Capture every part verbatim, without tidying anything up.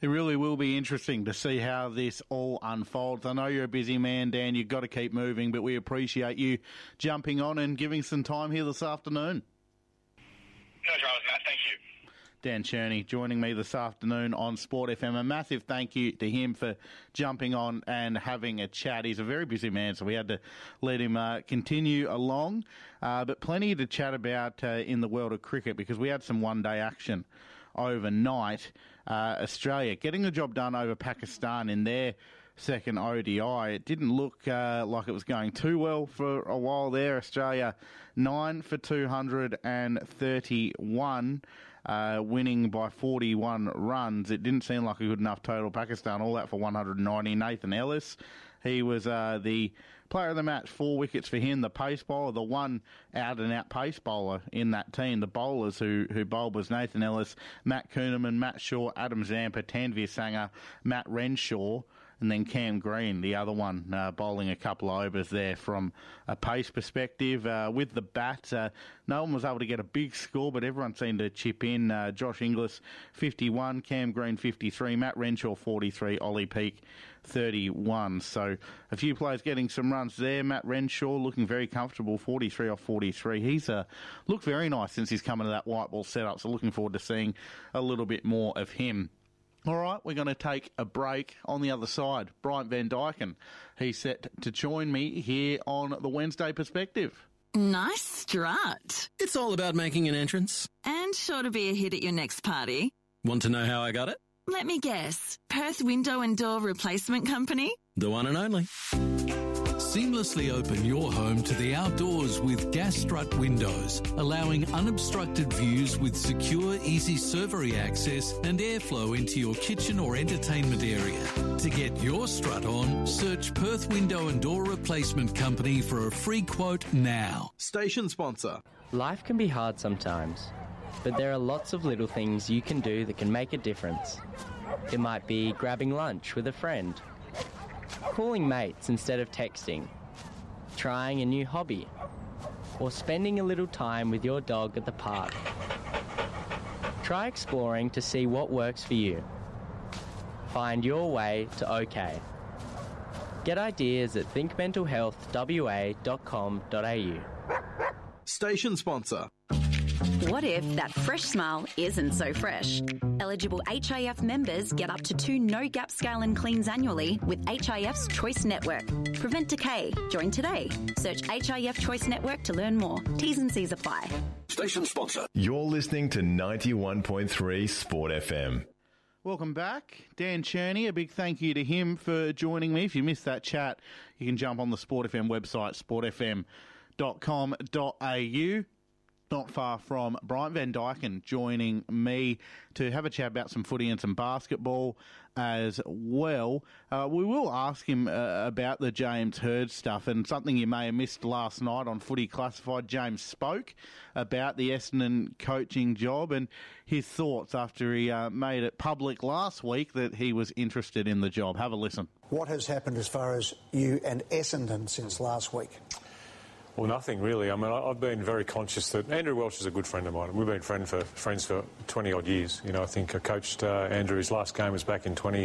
It really will be interesting to see how this all unfolds. I know you're a busy man, Dan. You've got to keep moving, but we appreciate you jumping on and giving some time here this afternoon. No dramas, Matt. Thank you. Dan Cherny joining me this afternoon on Sport F M. A massive thank you to him for jumping on and having a chat. He's a very busy man, so we had to let him uh, continue along. Uh, but plenty to chat about uh, in the world of cricket, because we had some one-day action overnight. Uh, Australia getting the job done over Pakistan in their second O D I. It didn't look uh, like it was going too well for a while there. Australia nine for two hundred thirty-one, uh, winning by forty-one runs. It didn't seem like a good enough total. Pakistan all that for one hundred ninety. Nathan Ellis, he was uh, the player of the match, four wickets for him, the pace bowler, the one out-and-out pace bowler in that team. The bowlers who, who bowled was Nathan Ellis, Matt Kuhneman, Matt Shaw, Adam Zampa, Tanveer Sangha, Matt Renshaw, and then Cam Green, the other one, uh, bowling a couple of overs there from a pace perspective. Uh, with the bat, uh, no one was able to get a big score, but everyone seemed to chip in. Uh, Josh Inglis, fifty-one, Cam Green, fifty-three, Matt Renshaw, forty-three, Ollie Peake, thirty-one. So a few players getting some runs there. Matt Renshaw looking very comfortable, forty-three off forty-three. He's uh, looked very nice since he's come into that white ball setup, so looking forward to seeing a little bit more of him. All right, we're going to take a break. On the other side, Bryant Van Dyken. He's set to join me here on the Wednesday Perspective. Nice strut. It's all about making an entrance. And sure to be a hit at your next party. Want to know how I got it? Let me guess. Perth Window and Door Replacement Company? The one and only. Seamlessly open your home to the outdoors with Gas Strut Windows, allowing unobstructed views with secure, easy servery access and airflow into your kitchen or entertainment area. To get your strut on, search Perth Window and Door Replacement Company for a free quote now. Station sponsor. Life can be hard sometimes, but there are lots of little things you can do that can make a difference. It might be grabbing lunch with a friend, calling mates instead of texting, trying a new hobby, or spending a little time with your dog at the park. Try exploring to see what works for you. Find your way to OK. Get ideas at think mental health w a dot com dot a u. Station sponsor. What if that fresh smile isn't so fresh? Eligible H I F members get up to two no-gap scale and cleans annually with H I F's Choice Network. Prevent decay. Join today. Search H I F Choice Network to learn more. T's and C's apply. Station sponsor. You're listening to ninety-one point three Sport F M. Welcome back. Dan Cherny, a big thank you to him for joining me. If you missed that chat, you can jump on the Sport F M website, sport f m dot com dot a u. Not far from Bryant Van Dyken joining me to have a chat about some footy and some basketball as well. Uh, we will ask him uh, about the James Hird stuff, and something you may have missed last night on Footy Classified. James spoke about the Essendon coaching job and his thoughts after he uh, made it public last week that he was interested in the job. Have a listen. What has happened as far as you and Essendon since last week? Well, nothing really. I mean, I've been very conscious that Andrew Welsh is a good friend of mine. We've been friend for, friends for twenty odd years. You know, I think I coached uh, Andrew. His last game was back in twenty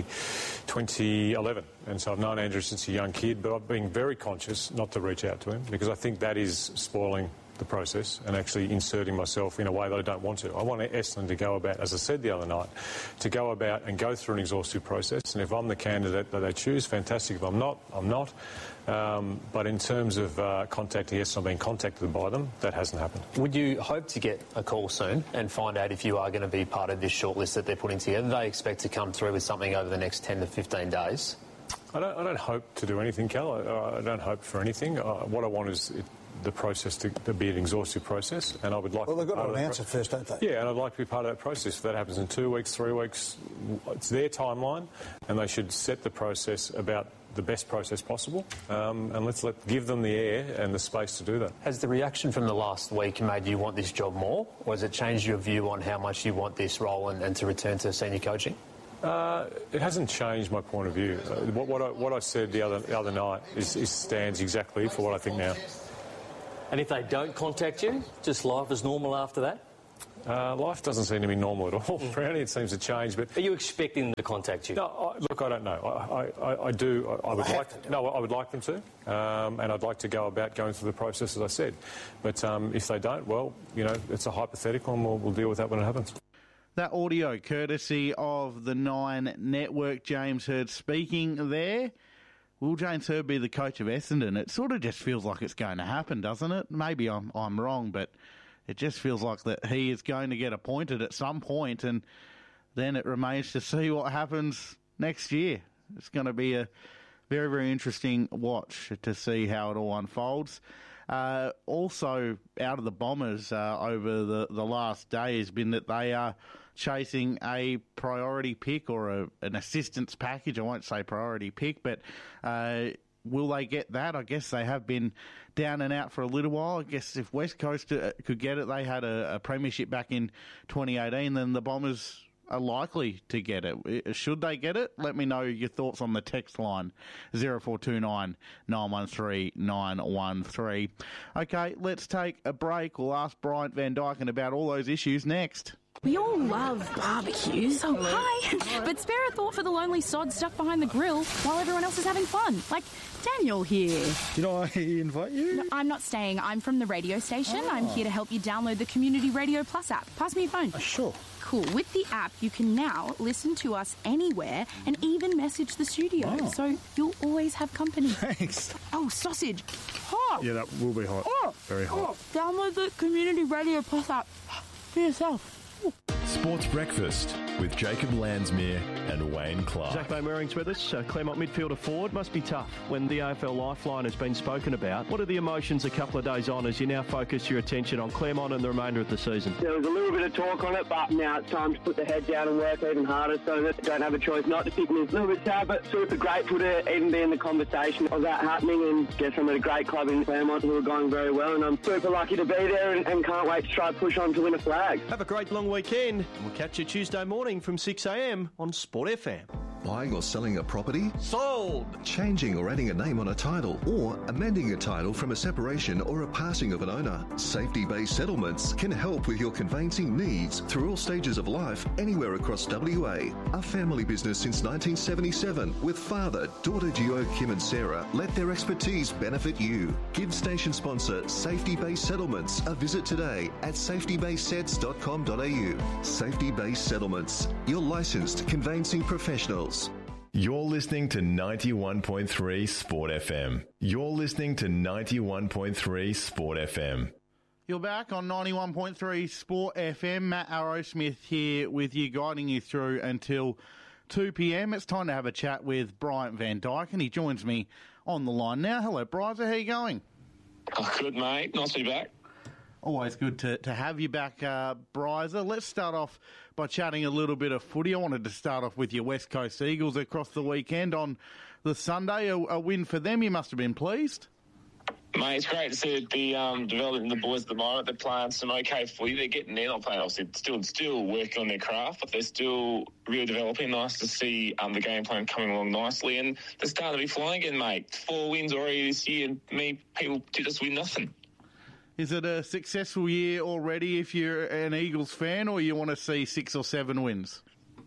eleven, and so I've known Andrew since a young kid. But I've been very conscious not to reach out to him because I think that is spoiling the process and actually inserting myself in a way that I don't want to. I want Essendon to go about, as I said the other night, to go about and go through an exhaustive process. And if I'm the candidate that they choose, fantastic. If I'm not, I'm not. Um, but in terms of uh, contacting Essendon, I've been contacted by them. That hasn't happened. Would you hope to get a call soon and find out if you are going to be part of this shortlist that they're putting together? They expect to come through with something over the next ten to fifteen days. I don't, I don't hope to do anything, Cal. I, I don't hope for anything. Uh, what I want is it, the process to, to be an exhaustive process, and I would like. Well, they've got to an answer pro- first, don't they? Yeah, and I'd like to be part of that process. If that happens in two weeks, three weeks, it's their timeline, and they should set the process about the best process possible. Um, and let's let give them the air and the space to do that. Has the reaction from the last week made you want this job more, or has it changed your view on how much you want this role and, and to return to senior coaching? Uh, it hasn't changed my point of view. Uh, what, what, I, what I said the other the other night is, is stands exactly for what I think now. And if they don't contact you, just life as normal after that? Uh, life doesn't seem to be normal at all. Brownie, it seems to change. But are you expecting them to contact you? No, I, look, I don't know. I, I, I do. I, I would like. To, no, I would like them to, um, and I'd like to go about going through the process as I said. But um, if they don't, well, you know, it's a hypothetical, and we'll, we'll deal with that when it happens. That audio courtesy of the Nine Network. James Hird speaking there. Will James Hird be the coach of Essendon? It sort of just feels like it's going to happen, doesn't it? Maybe I'm I'm wrong, but it just feels like that he is going to get appointed at some point, and then it remains to see what happens next year. It's going to be a very, very interesting watch to see how it all unfolds. Uh, also, out of the Bombers uh, over the, the last day has been that they are chasing a priority pick or a, an assistance package. I won't say priority pick, but uh, will they get that? I guess they have been down and out for a little while. I guess if West Coast uh, could get it, they had a, a premiership back in twenty eighteen, then the Bombers are likely to get it. Should they get it? Let me know your thoughts on the text line, zero four two nine, nine one three, nine one three. Okay, let's take a break. We'll ask Bryant Van Dyken about all those issues next. We all love barbecues. Oh, hi. But spare a thought for the lonely sod stuck behind the grill while everyone else is having fun. Like Daniel here. Did I invite you? No, I'm not staying. I'm from the radio station. Oh. I'm here to help you download the Community Radio Plus app. Pass me your phone. Oh, sure. Cool. With the app, you can now listen to us anywhere and even message the studio. Oh. So you'll always have company. Thanks. Oh, sausage. Hot. Yeah, that will be hot. Oh. Very hot. Oh. Download the Community Radio Plus app for yourself. Sports Breakfast with Jacob Landsmere and Wayne Clark. Zach Moering's with us. Uh, Claremont midfielder forward. Must be tough when the A F L Lifeline has been spoken about. What are the emotions a couple of days on as you now focus your attention on Claremont and the remainder of the season? There was a little bit of talk on it, but now it's time to put the head down and work even harder so that they don't have a choice not to pick me. It's a little bit sad, but super grateful to even be in the conversation of that happening, and guess I'm at a great club in Claremont who are going very well, and I'm super lucky to be there and, and can't wait to try to push on to win a flag. Have a great long weekend. We'll catch you Tuesday morning from six a m on Sport F M. Buying or selling a property? Sold! Changing or adding a name on a title, or amending a title from a separation or a passing of an owner. Safety-based settlements can help with your conveyancing needs through all stages of life, anywhere across W A. A family business since nineteen seventy-seven, with father, daughter Gio, Kim and Sarah, let their expertise benefit you. Give station sponsor Safety-Based Settlements a visit today at safety based sets dot com dot a u. Safety-Based Settlements, your licensed conveyancing professionals. You're listening to ninety-one point three Sport F M. You're listening to ninety-one point three Sport F M. You're back on ninety-one point three Sport F M. Matt Arrowsmith here with you, guiding you through until two p m. It's time to have a chat with Bryant Van Dyken. He joins me on the line now. Hello, Bryant. How you going? Oh, good, mate. Nice to be back. Always good to, to have you back, uh, Bryza. Let's start off by chatting a little bit of footy. I wanted to start off with your West Coast Eagles across the weekend on the Sunday. A, a win for them. You must have been pleased. Mate, it's great to see the um, development in the boys at the moment. They're playing some okay footy. They're getting there, not playing, obviously, still still working on their craft, but they're still really developing. Nice to see um, the game plan coming along nicely, and they're starting to be flying again, mate. Four wins already this year, and me, people did us win nothing. Is it a successful year already if you're an Eagles fan, or you want to see six or seven wins?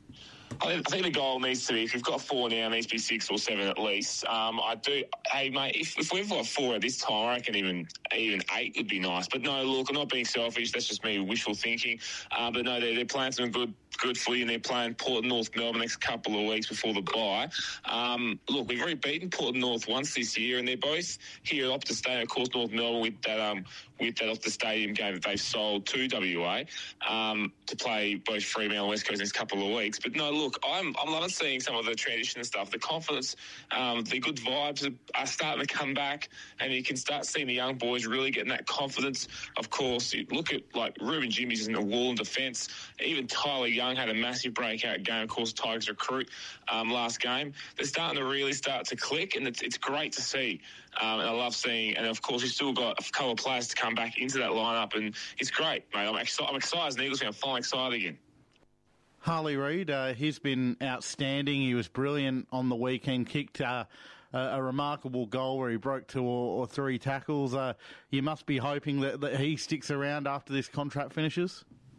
I think the goal needs to be, if you've got four now, it needs to be six or seven at least. Um, I do, hey, mate, if, if we've got four at this time, I reckon even even eight would be nice. But no, look, I'm not being selfish. That's just me wishful thinking. Uh, but no, they're, they're playing some good good footy, and they're playing Port North Melbourne next couple of weeks before the bye. Um, look, we've already beaten Port North once this year, and they're both here at Optus Stadium. Of course, North Melbourne with that um, with that Optus Stadium game that they've sold to W A um, to play both Fremantle and West Coast next couple of weeks. But no, look, I'm I'm loving seeing some of the transition and stuff. The confidence, um, the good vibes are, are starting to come back, and you can start seeing the young boys really getting that confidence. Of course, you look at like Ruben Jimmy's in the wall in defence. Even Tyler Young had a massive breakout game. Of course, Tigers recruit um, last game. They're starting to really start to click, and it's, it's great to see. Um, and I love seeing, and of course, we've still got a couple of players to come back into that lineup, and it's great, mate. I'm excited. I'm excited as an Eagles fan. I'm finally excited again. Harley Reid, uh, he's been outstanding. He was brilliant on the weekend. Kicked uh, a, a remarkable goal where he broke two or, or three tackles. Uh, you must be hoping that, that he sticks around after this contract finishes.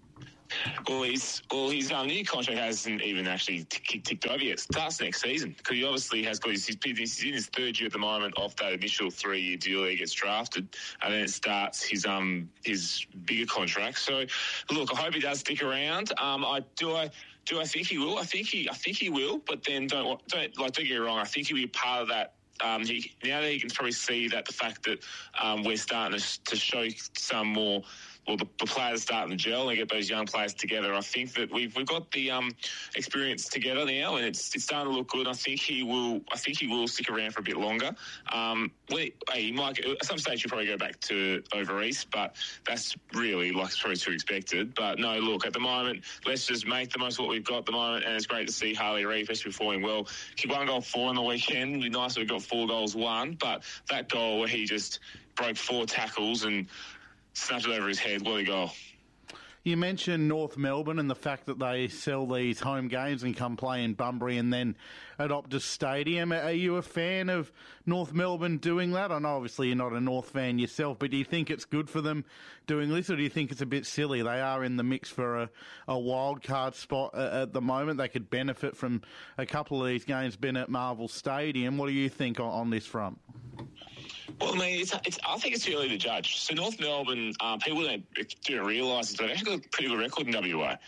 Well, his well his um, new contract hasn't even actually t- ticked over yet. It starts next season because he obviously has got his, he's, he's in his third year at the moment of that initial three-year deal. He gets drafted, and then it starts his um his bigger contract. So, look, I hope he does stick around. Um, I do I. Do I think he will? I think he, I think he will. But then don't, don't like don't get me wrong. I think he'll be part of that. Um, he, now that he can probably see that the fact that um, we're starting to, to show some more. Well, the, the players starting to gel and get those young players together. I think that we've we've got the um, experience together now, and it's it's starting to look good. I think he will. I think he will stick around for a bit longer. Um, we, hey, he might at some stage he'll probably go back to over east, but that's really like probably too expected. But no, look, at the moment, let's just make the most of what we've got at the moment, and it's great to see Harley Reid performing well. He won goal four on the weekend. It'd be nice if we got four goals won, but that goal where he just broke four tackles and snapped it over his head. What a goal. You mentioned North Melbourne and the fact that they sell these home games and come play in Bunbury and then at Optus Stadium. Are you a fan of North Melbourne doing that? I know obviously you're not a North fan yourself, but do you think it's good for them doing this, or do you think it's a bit silly? They are in the mix for a, a wild card spot at the moment. They could benefit from a couple of these games being at Marvel Stadium. What do you think on, on this front? Well, I mean, it's, it's, I think it's too early to judge. So North Melbourne, um, people don't, don't realise they've actually got a pretty good record in W A.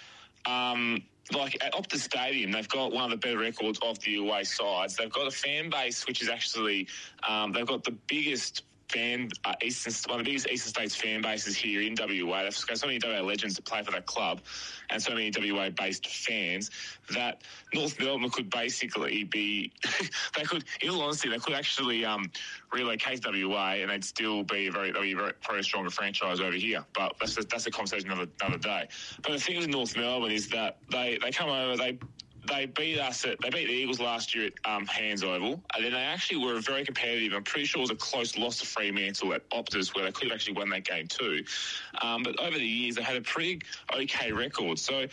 Um, like at Optus Stadium, they've got one of the better records of the away sides. They've got a fan base which is actually, um, they've got the biggest fan, uh, Eastern, one of the biggest Eastern States fan bases here in W A. They've got so many W A legends that play for that club and so many W A-based fans that North Melbourne could basically be, they could, in all honesty, they could actually um, relocate to W A and they'd still be a very, they'd be a very, very stronger franchise over here. But that's a, that's a conversation another, another day. But the thing with North Melbourne is that they, they come over, they They beat us at, they beat the Eagles last year at um, Hands Oval, and then they actually were very competitive. I'm pretty sure it was a close loss to Fremantle at Optus where they could have actually won that game too. Um, but over the years, they had a pretty okay record. So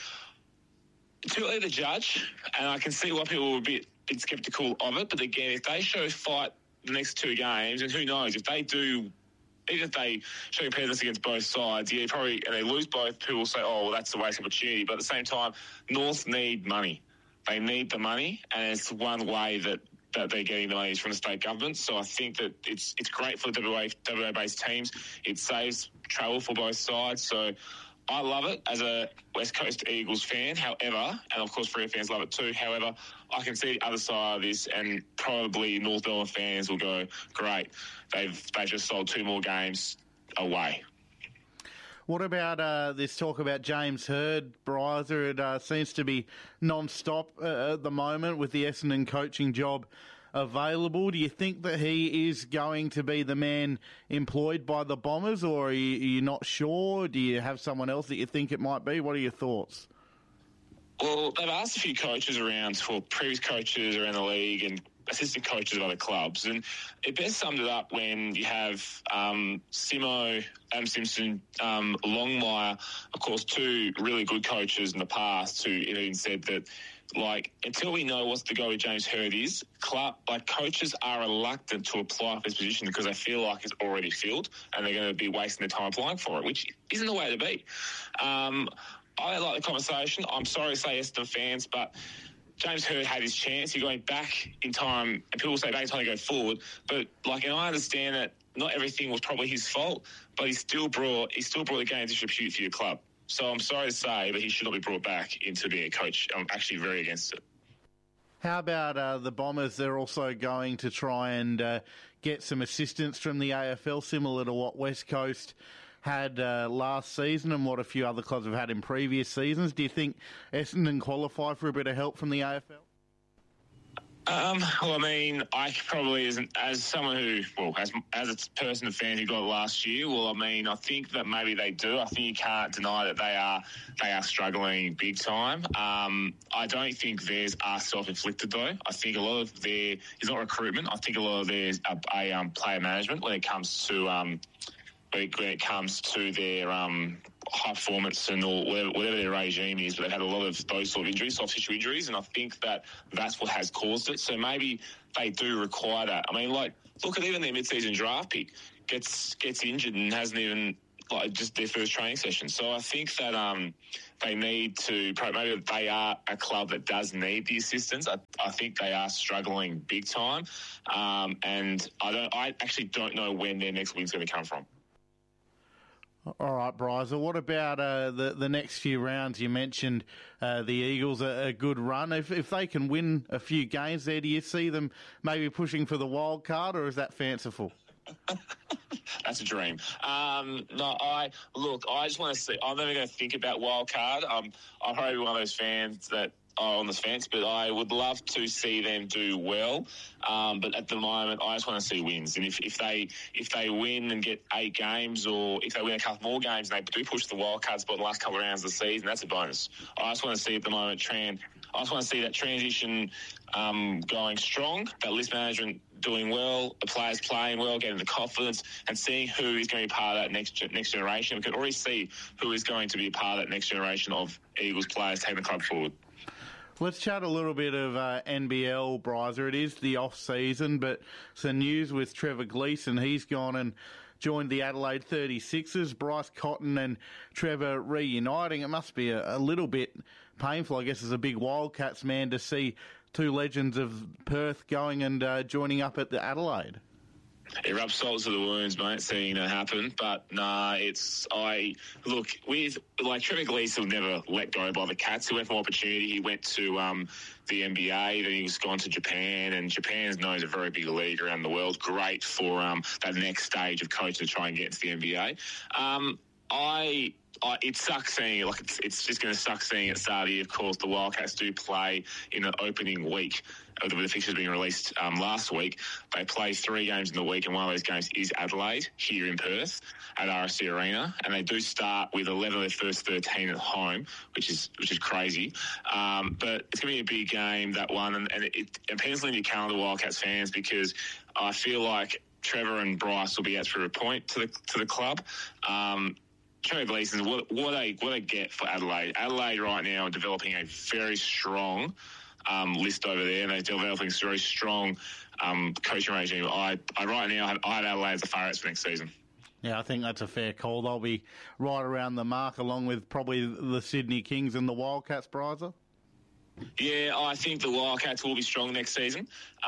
too early to judge, and I can see why people were a bit, bit sceptical of it. But again, if they show fight the next two games, and who knows, if they do, even if they show competitiveness against both sides, yeah, probably, and they lose both, people will say, oh, well, that's a waste of opportunity. But at the same time, North need money. They need the money, and it's one way that, that they're getting the money is from the state government. So I think that it's it's great for the W A, W A-based teams. It saves travel for both sides. So I love it as a West Coast Eagles fan. However, and of course Freo fans love it too. However, I can see the other side of this, and probably North Melbourne fans will go, great, they've they just sold two more games away. What about uh, this talk about James Hird, Bryzer? It uh, seems to be non-stop uh, at the moment with the Essendon coaching job available. Do you think that he is going to be the man employed by the Bombers, or are you, are you not sure? Do you have someone else that you think it might be? What are your thoughts? Well, they've asked a few coaches around, for previous coaches around the league and assistant coaches of other clubs, and it best summed it up when you have um, Simo, Adam Simpson, um, Longmire, of course, two really good coaches in the past who even said that, like, until we know what's the go with James Hird is, club, like, coaches are reluctant to apply for this position because they feel like it's already filled and they're going to be wasting their time applying for it, which isn't the way to be. Um, I like the conversation. I'm sorry to say Essendon fans, but James Hird had his chance. He going back in time, and people say back in time to go forward. But like, and I understand that not everything was probably his fault, but he still brought he still brought the game to disrepute for your club. So I'm sorry to say, but he should not be brought back into being a coach. I'm actually very against it. How about uh, the Bombers? They're also going to try and uh, get some assistance from the A F L, similar to what West Coast had uh, last season and what a few other clubs have had in previous seasons. Do you think Essendon qualify for a bit of help from the A F L? Um, well, I mean, I probably, as, as someone who, well, as, as a person, a fan who got it last year, well, I mean, I think that maybe they do. I think you can't deny that they are they are struggling big time. Um, I don't think theirs are self-inflicted, though. I think a lot of their is not recruitment. I think a lot of theirs are a, um, player management when it comes to um, when it comes to their um, high performance and all, whatever, whatever their regime is, but they've had a lot of those sort of injuries, soft tissue injuries, and I think that that's what has caused it. So maybe they do require that. I mean, like, look at even their mid-season draft pick gets gets injured and hasn't even like just their first training session. So I think that um, they need to, maybe they are a club that does need the assistance. I, I think they are struggling big time. Um, and I don't, I actually don't know when their next win's going to come from. All right, Bryza, what about uh, the, the next few rounds? You mentioned uh, the Eagles, a, a good run. If, if they can win a few games there, do you see them maybe pushing for the wild card, or is that fanciful? That's a dream. Um, no, I look. I just want to see. I'm never going to think about wild card. Um, I'm probably one of those fans that are on the fence, but I would love to see them do well. Um, but at the moment, I just want to see wins. And if, if they if they win and get eight games, or if they win a couple more games and they do push the wild card spot in the last couple of rounds of the season, that's a bonus. I just want to see at the moment Tran. I just want to see that transition um, going strong, that list management doing well, the players playing well, getting the confidence, and seeing who is going to be part of that next next generation. We can already see who is going to be a part of that next generation of Eagles players taking the club forward. Let's chat a little bit of uh, N B L, Bryza. It is the off-season, but some news with Trevor Gleeson. He's gone and joined the Adelaide thirty-sixers. Bryce Cotton and Trevor reuniting. It must be a, a little bit painful, I guess, as a big Wildcats man, to see two legends of Perth going and uh, joining up at the Adelaide. It rubs salt to the wounds, mate, seeing it happen. But, nah, it's... I... Look, with... Like, Trevor Gleeson was never let go by the Cats. He went for opportunity. He went to um, the N B A. Then he was gone to Japan. And Japan is known as a very big league around the world. Great for um, that next stage of coach to try and get into the N B A. Um, I... I, it sucks seeing it. Like it's, it's just going to suck seeing it start of course, the Wildcats do play in the opening week with the fixtures being released um, last week. They play three games in the week, and one of those games is Adelaide here in Perth at R S C Arena, and they do start with eleven of their first thirteen at home, which is which is crazy. Um, but it's going to be a big game, that one, and, and it, it pencils in your calendar, Wildcats fans, because I feel like Trevor and Bryce will be out for a point to the to the club. Um, Trevor Gleeson, what, what they what they get for Adelaide. Adelaide right now are developing a very strong um, list over there, and they're developing a very strong um, coaching regime. I, I right now I have Adelaide as the favourites for next season. Yeah, I think that's a fair call. They'll be right around the mark, along with probably the Sydney Kings and the Wildcats, Bryza. Yeah, I think the Wildcats will be strong next season.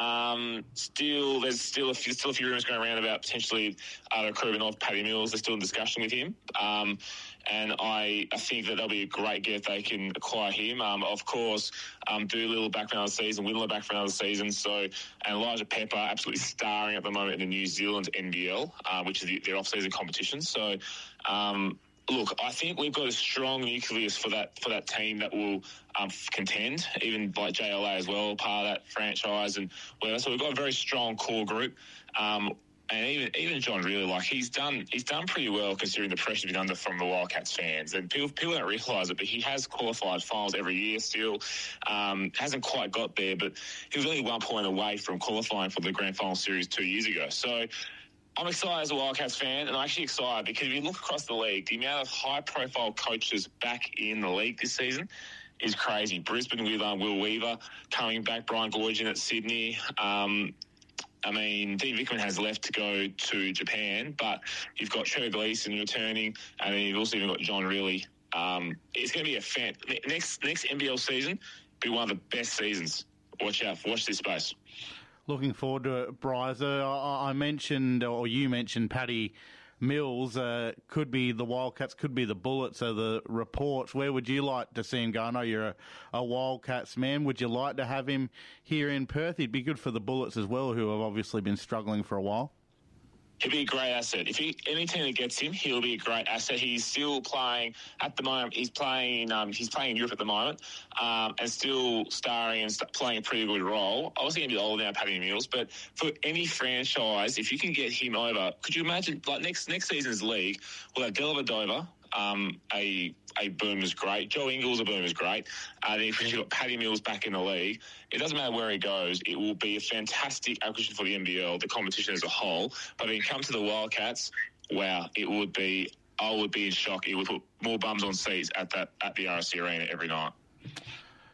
Um, still, there's still a few, still a few rumours going around about potentially uh, recruitment of Paddy Mills. They're still in discussion with him. Um, and I, I think that that'll be a great get if they can acquire him. Um, of course, um, do a little back for another season, Windler back for another season. So, and Elijah Pepper absolutely starring at the moment in the New Zealand N B L, uh, which is the, their off-season competition. So, um, look, I think we've got a strong nucleus for that for that team that will um, contend, even like J L A as well, part of that franchise and whatever. So we've got a very strong core group. Um, and even even John really, like he's done he's done pretty well considering the pressure he's under from the Wildcats fans. And people people don't realise it, but he has qualified finals every year still. Um, hasn't quite got there, but he was only one point away from qualifying for the Grand Final Series two years ago. So I'm excited as a Wildcats fan, and I'm actually excited because if you look across the league, the amount of high-profile coaches back in the league this season is crazy. Brisbane with um, Will Weaver coming back, Brian Goorjian at Sydney. Um, I mean, Dean Vickman has left to go to Japan, but you've got Trevor Gleeson returning, and then you've also even got John Riley. Um, it's going to be a fan. Next next N B L season be one of the best seasons. Watch out. Watch this space. Looking forward to it, Bryza. I, I mentioned, or you mentioned, Paddy Mills uh, could be the Wildcats, could be the Bullets. So the reports, where would you like to see him go? I know you're a, a Wildcats man. Would you like to have him here in Perth? He'd be good for the Bullets as well, who have obviously been struggling for a while. He'll be a great asset. If he, any team that gets him, he'll be a great asset. He's still playing at the moment. He's playing. Um, he's playing in Europe at the moment, um, and still starring and st- playing a pretty good role. Obviously, going to be older now, Paddy Mills. But for any franchise, if you can get him over, could you imagine? Like next next season's league, we'll have Dellavedova, um, a a boom is great. Joe Ingles, a boom is great. Uh, then if you've got Paddy Mills back in the league, it doesn't matter where he goes. It will be a fantastic acquisition for the N B L, the competition as a whole. But when it comes to the Wildcats, wow, it would be. I would be in shock. It would put more bums on seats at that at the R S C Arena every night.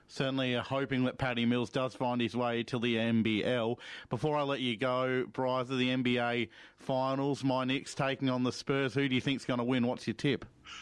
Certainly uh, hoping that Paddy Mills does find his way to the N B L. Before I let you go, Bryce, the N B A Finals, my Knicks taking on the Spurs. Who do you think's going to win? What's your tip?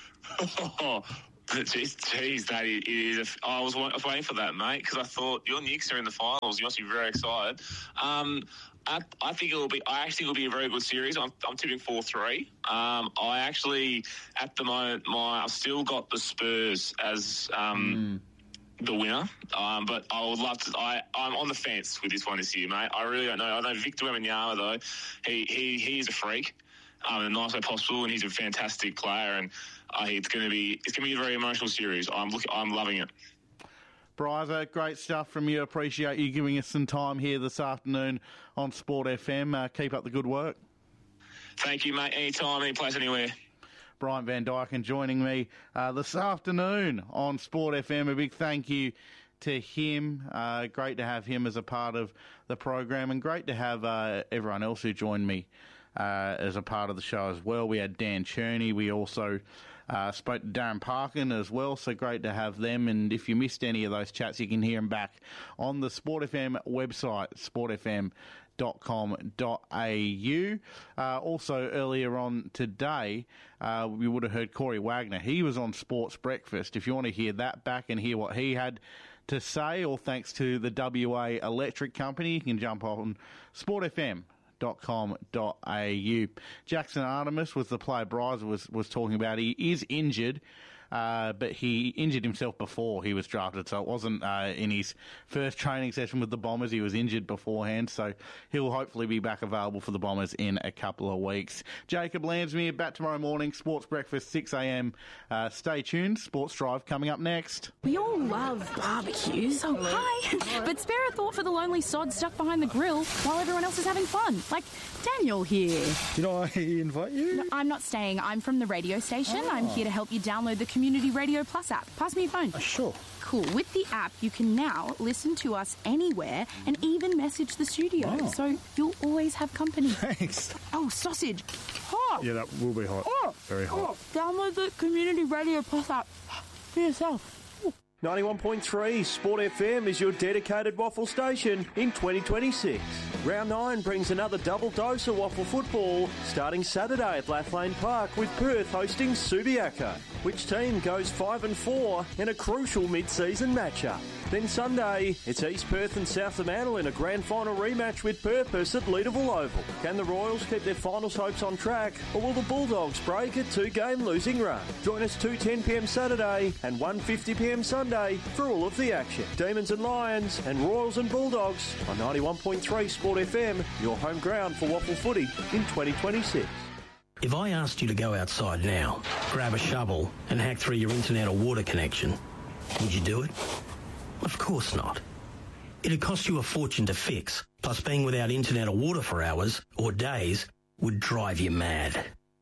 Jeez, geez, that is, it is a, I was waiting for that, mate, because I thought your Knicks are in the finals. You must be very excited. Um, I, I think it will be. I actually think it will be a very good series. I'm, I'm tipping four three. Um, I actually, at the moment, my I've still got the Spurs as um, mm. the winner. Um, but I would love to. I I'm on the fence with this one this year, mate. I really don't know. I know Victor Wembanyama though. He he he is a freak. Um, in the nice way possible, and he's a fantastic player. And uh, it's going to be it's going to be a very emotional series. I'm look, I'm loving it. Bryza, great stuff from you. Appreciate you giving us some time here this afternoon on Sport F M. Uh, keep up the good work. Thank you, mate. Anytime, any place, anywhere. Brian Van Dyken joining me uh, this afternoon on Sport F M. A big thank you to him. Uh, great to have him as a part of the program, and great to have uh, everyone else who joined me uh, as a part of the show as well. We had Dan Cherney. We also Uh, spoke to Darren Parkin as well, so great to have them. And if you missed any of those chats, you can hear them back on the Sport F M website, sport f m dot com dot a u. Uh, also, earlier on today, uh, we would have heard Corey Wagner. He was on Sports Breakfast. If you want to hear that back and hear what he had to say, all thanks to the W A Electric Company, you can jump on Sport F M. dot com dot a u. Jackson Artemis was the player Bryza was, was talking about. He is injured, uh, but he injured himself before he was drafted, so it wasn't uh, in his first training session with the Bombers. He was injured beforehand, so he'll hopefully be back available for the Bombers in a couple of weeks. Jacob Lansmere back tomorrow morning, Sports Breakfast, six a.m. Uh, stay tuned. Sports Drive coming up next. We all love barbecues. Oh, hi. But spare a thought for the lonely sod stuck behind the grill while everyone else is having fun. Like Daniel here. Did I invite you? No, I'm not staying. I'm from the radio station. Oh. I'm here to help you download the Community Radio Plus app. Pass me your phone. Oh, sure. Cool. With the app, you can now listen to us anywhere and even message the studio. Oh. So you'll always have company. Thanks. Oh, sausage. Hot. Yeah, that will be hot. Oh. Very hot. Oh. Download the Community Radio Plus app for yourself. ninety-one point three Sport F M is your dedicated waffle station in twenty twenty-six. Round nine brings another double dose of waffle football starting Saturday at Lathlane Park with Perth hosting Subiaco. Which team goes five and four in a crucial mid-season matchup? Then Sunday, it's East Perth and South Fremantle in a grand final rematch with purpose at Leederville Oval. Can the Royals keep their finals hopes on track, or will the Bulldogs break a two-game losing run? Join us two ten p.m. Saturday and one fifty p.m. Sunday for all of the action. Demons and Lions and Royals and Bulldogs on ninety-one point three Sport F M, your home ground for waffle footy in twenty twenty-six. If I asked you to go outside now, grab a shovel and hack through your internet or water connection, would you do it? Of course not. It'd cost you a fortune to fix, plus being without internet or water for hours or days would drive you mad.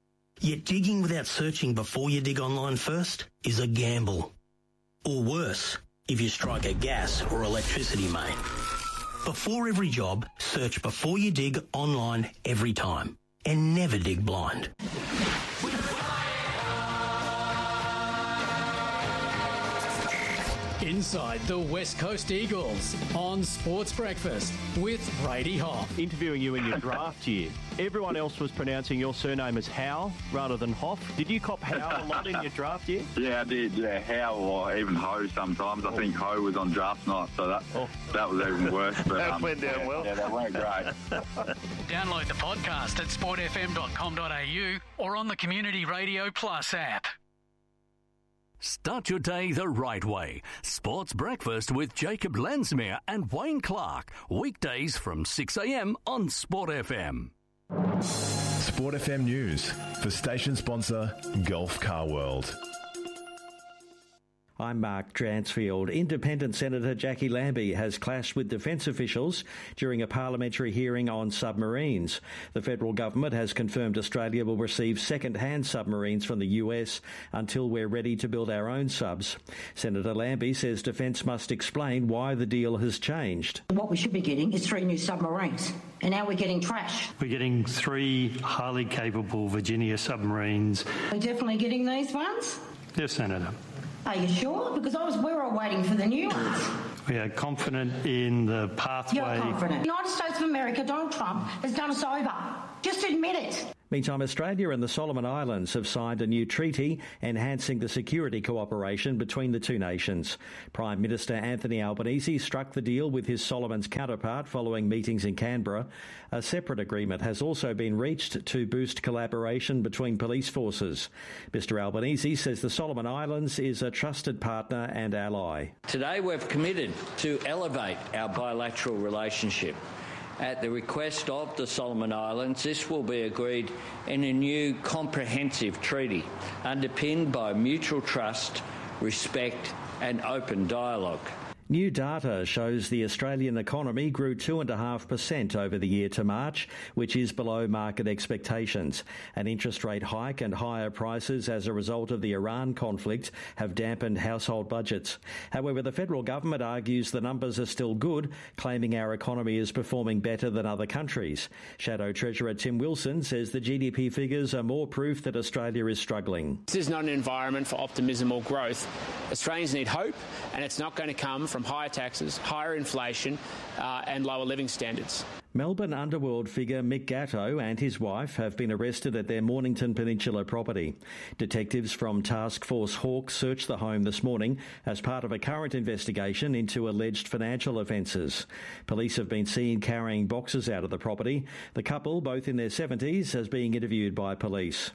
Yet digging without searching before you dig online first is a gamble. Or worse, if you strike a gas or electricity main. Before every job, search before you dig online every time. And never dig blind. Inside the West Coast Eagles on Sports Breakfast with Brady Hoff. Interviewing you in your draft year, everyone else was pronouncing your surname as Howe rather than Hoff. Did you cop Howe a lot in your draft year? Yeah, I did. Yeah, Howe or even Ho sometimes. I think Ho was on draft night, so that oh. that was even worse. But, that um, went down yeah, well. Yeah, that went great. Download the podcast at sport f m dot com dot a u or on the Community Radio Plus app. Start your day the right way. Sports Breakfast with Jacob Lansmere and Wayne Clark. Weekdays from six a.m. on Sport F M. Sport F M News for station sponsor Gulf Car World. I'm Mark Dransfield. Independent Senator Jackie Lambie has clashed with defence officials during a parliamentary hearing on submarines. The federal government has confirmed Australia will receive second-hand submarines from the U S until we're ready to build our own subs. Senator Lambie says defence must explain why the deal has changed. What we should be getting is three new submarines, and now we're getting trash. We're getting three highly capable Virginia submarines. We're definitely getting these ones? Yes, Senator. Are you sure? Because I was, we were all waiting for the new ones. We are confident in the pathway. You're confident. The United States of America, Donald Trump, has done us over. Just admit it. Meantime, Australia and the Solomon Islands have signed a new treaty enhancing the security cooperation between the two nations. Prime Minister Anthony Albanese struck the deal with his Solomons counterpart following meetings in Canberra. A separate agreement has also been reached to boost collaboration between police forces. Mister Albanese says the Solomon Islands is a trusted partner and ally. Today we've committed to elevate our bilateral relationship. At the request of the Solomon Islands, this will be agreed in a new comprehensive treaty underpinned by mutual trust, respect and open dialogue. New data shows the Australian economy grew two point five percent over the year to March, which is below market expectations. An interest rate hike and higher prices as a result of the Iran conflict have dampened household budgets. However, the federal government argues the numbers are still good, claiming our economy is performing better than other countries. Shadow Treasurer Tim Wilson says the G D P figures are more proof that Australia is struggling. This is not an environment for optimism or growth. Australians need hope, and it's not going to come from higher taxes, higher inflation uh, and lower living standards. Melbourne underworld figure Mick Gatto and his wife have been arrested at their Mornington Peninsula property. Detectives from Task Force Hawk searched the home this morning as part of a current investigation into alleged financial offences. Police have been seen carrying boxes out of the property. The couple, both in their seventies, is being interviewed by police.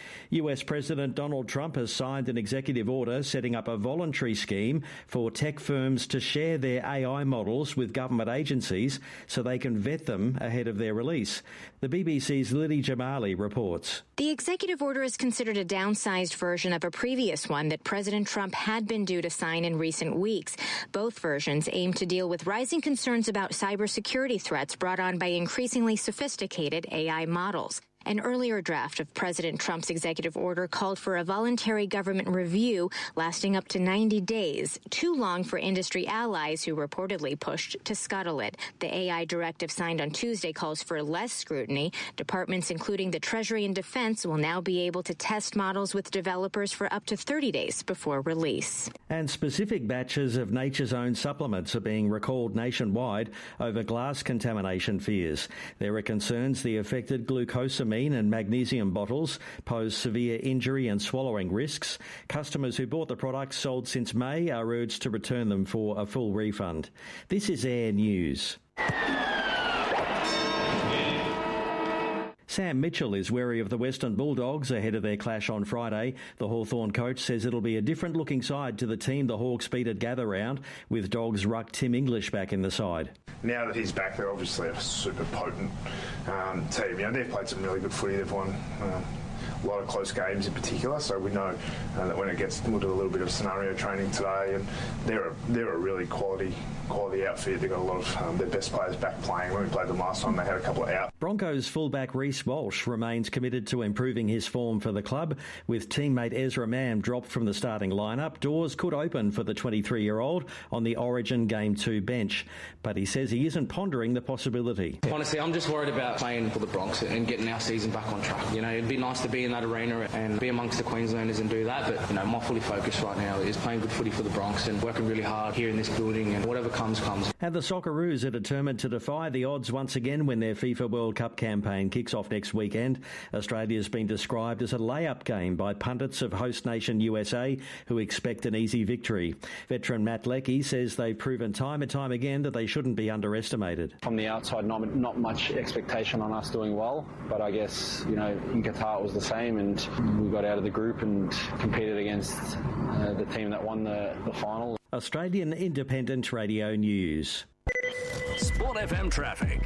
U S President Donald Trump has signed an executive order setting up a voluntary scheme for tech firms to share their A I models with government agencies so they can vet them ahead of their release. The B B C's Lily Jamali reports. The executive order is considered a downsized version of a previous one that President Trump had been due to sign in recent weeks. Both versions aim to deal with rising concerns about cybersecurity threats brought on by increasingly sophisticated A I models. An earlier draft of President Trump's executive order called for a voluntary government review lasting up to ninety days, too long for industry allies who reportedly pushed to scuttle it. The A I directive signed on Tuesday calls for less scrutiny. Departments including the Treasury and Defense will now be able to test models with developers for up to thirty days before release. And specific batches of Nature's Own supplements are being recalled nationwide over glass contamination fears. There are concerns the affected glucosamine and magnesium bottles pose severe injury and swallowing risks. Customers who bought the products sold since May are urged to return them for a full refund. This is Air News. Sam Mitchell is wary of the Western Bulldogs ahead of their clash on Friday. The Hawthorn coach says it'll be a different-looking side to the team the Hawks beat at Gather Round, with Dogs ruck Tim English back in the side. Now that he's back, they're obviously a super potent um, team. You know, they've played some really good footy. They've won um, a lot of close games in particular, so we know uh, that when it gets, we'll do a little bit of scenario training today, and they're a, they're a really quality quality outfit. They've got a lot of um, their best players back playing. When we played them last time, they had a couple of out. Broncos fullback Reece Walsh remains committed to improving his form for the club. With teammate Ezra Mam dropped from the starting lineup, doors could open for the twenty-three-year-old on the Origin Game two bench. But he says he isn't pondering the possibility. Honestly, I'm just worried about playing for the Bronx and getting our season back on track. You know, it'd be nice to be in that arena and be amongst the Queenslanders and do that, but, you know, my fully focus right now is playing good footy for the Bronx and working really hard here in this building, and whatever comes, comes. And the Socceroos are determined to defy the odds once again when their FIFA World Cup campaign kicks off next weekend. Australia's been described as a layup game by pundits of host nation U S A, who expect an easy victory. Veteran Matt Leckie says they've proven time and time again that they shouldn't be underestimated. From the outside, not, not much expectation on us doing well, but I guess, you know, in Qatar it was the same, and we got out of the group and competed against uh, the team that won the, the final. Australian Independent Radio News. Sport F M traffic.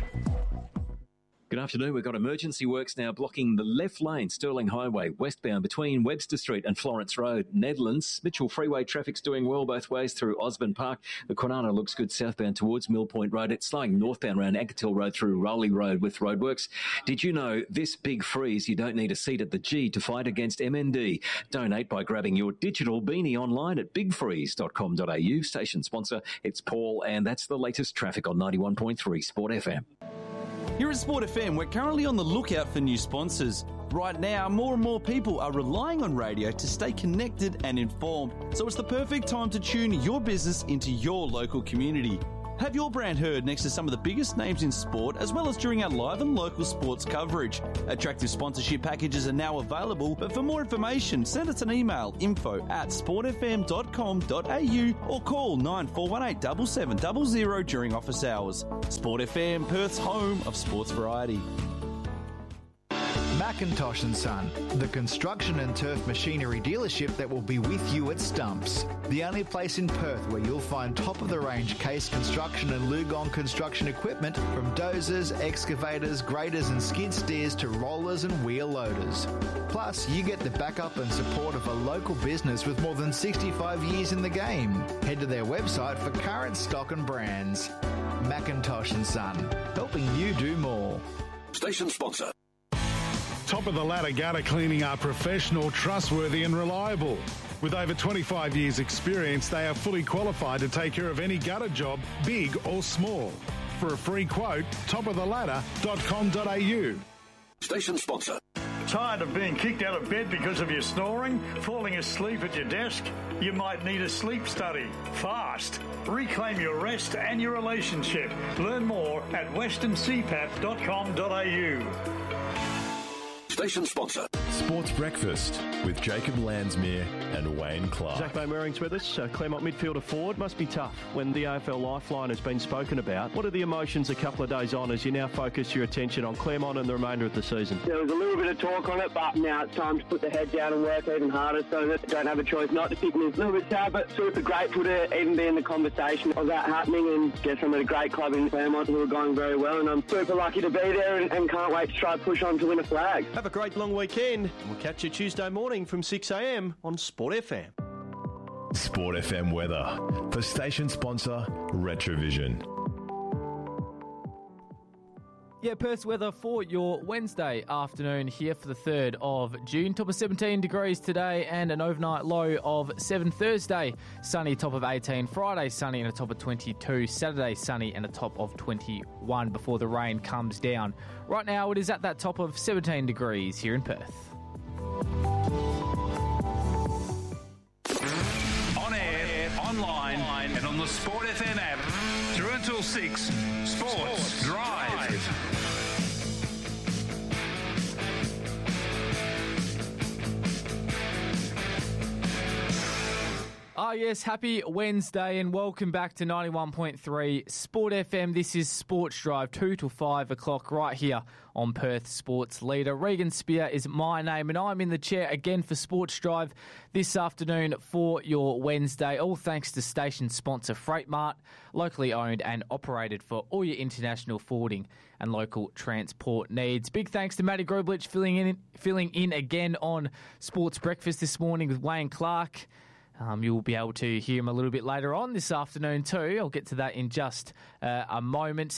Good afternoon. We've got emergency works now blocking the left lane, Stirling Highway, westbound between Webster Street and Florence Road, Nedlands. Mitchell Freeway traffic's doing well both ways through Osborne Park. The Kwinana looks good southbound towards Mill Point Road. It's slowing northbound around Anquetil Road through Rowley Road with roadworks. Did you know this big freeze, you don't need a seat at the G to fight against M N D? Donate by grabbing your digital beanie online at big freeze dot com dot a u. Station sponsor, it's Paul, and that's the latest traffic on ninety-one point three Sport F M. Here at Sport F M, we're currently on the lookout for new sponsors. Right now, more and more people are relying on radio to stay connected and informed, so it's the perfect time to tune your business into your local community. Have your brand heard next to some of the biggest names in sport, as well as during our live and local sports coverage. Attractive sponsorship packages are now available, but for more information, send us an email, info at sport f m dot com dot a u or call nine four one eight seven seven zero zero during office hours. Sport F M, Perth's home of sports variety. Macintosh and Son, the construction and turf machinery dealership that will be with you at Stumps. The only place in Perth where you'll find top-of-the-range Case construction and Lugong construction equipment, from dozers, excavators, graders and skid steers to rollers and wheel loaders. Plus, you get the backup and support of a local business with more than sixty-five years in the game. Head to their website for current stock and brands. Macintosh and Son, helping you do more. Station sponsor. Top of the ladder gutter cleaning are professional, trustworthy and reliable. With over twenty-five years experience, they are fully qualified to take care of any gutter job, big or small. For a free quote, top of the ladder dot com dot a u. Station sponsor. Tired of being kicked out of bed because of your snoring, falling asleep at your desk? You might need a sleep study. Fast. Reclaim your rest and your relationship. Learn more at western c pap dot com dot a u. Station sponsor. Sports Breakfast with Jacob Landsmere and Wayne Clark. Zach Beaumoring's with us. Uh, Claremont midfielder forward. Must be tough when the A F L Lifeline has been spoken about. What are the emotions a couple of days on as you now focus your attention on Claremont and the remainder of the season? There was a little bit of talk on it, but now it's time to put the head down and work even harder, so that don't have a choice not to pick me. A little bit sad, but super grateful to even be in the conversation of that happening, and guess I'm at a great club in Claremont who are going very well, and I'm super lucky to be there and, and can't wait to try to push on to win a flag. Have a great long weekend, and we'll catch you Tuesday morning from six a m on Sport F M. Sport F M weather for station sponsor Retrovision. Yeah, Perth's weather for your Wednesday afternoon here for the third of June. Top of seventeen degrees today and an overnight low of seven. Thursday, sunny, top of eighteen. Friday, sunny and a top of twenty-two. Saturday, sunny and a top of twenty-one before the rain comes down. Right now, it is at that top of seventeen degrees here in Perth. On air, online, and on the Sport F M app. Through until six, Sports, Sports Drive. Drive. Ah, yes, happy Wednesday and welcome back to ninety-one point three Sport F M. This is Sports Drive, two till five o'clock right here on Perth Sports Leader. Regan Spear is my name and I'm in the chair again for Sports Drive this afternoon for your Wednesday. All thanks to station sponsor Freight Mart, locally owned and operated for all your international forwarding and local transport needs. Big thanks to Matty Groblich filling in, filling in again on Sports Breakfast this morning with Wayne Clark. Um, you'll be able to hear him a little bit later on this afternoon too. I'll get to that in just uh, a moment.